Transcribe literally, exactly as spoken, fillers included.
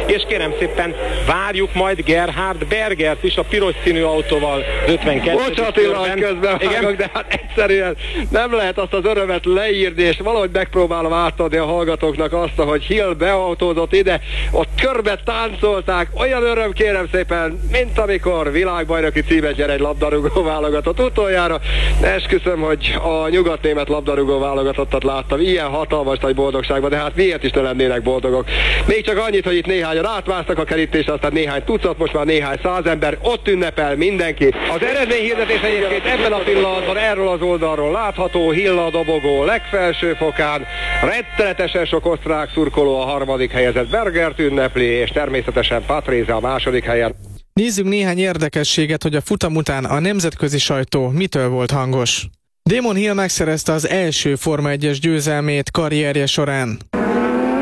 és kérem szépen várjuk majd Gerhard Bergert is a piros színű autóval az ötvenkettő Bocsánat, Attila, közben vágok, de hát egyszerűen nem lehet azt az örömet leírni, és valahogy megpróbálom átadni a hallgatóknak azt, hogy Hill beautózott ide, ott körbe táncolták, olyan öröm kérem szépen, mint amikor világbajnoki címet nyer egy labdarúgó válogatott utoljára. Esküszöm, hogy a nyugatnémet labdarúgó válogatottat láttam ilyen hatalmas nagy boldogságban, de hát miért is ne lennének boldogok. Még csak annyit, hogy itt néhányan átmásztak a kerítésre, aztán néhány tucat, most már néhány száz ember, ott ünnepel mindenki. Az eredményhirdetés egyébként ebben a pillanatban erről az oldalról látható, Hill a dobogó legfelső fokán, rettenetesen sok osztrák szurkoló a harmadik helyezett Bergert ünnepli, és természetesen Patrese a második helyen. Nézzük néhány érdekességet, hogy a futam után a nemzetközi sajtó mitől volt hangos. Damon Hill megszerezte az első Forma egyes győzelmét karrierje során.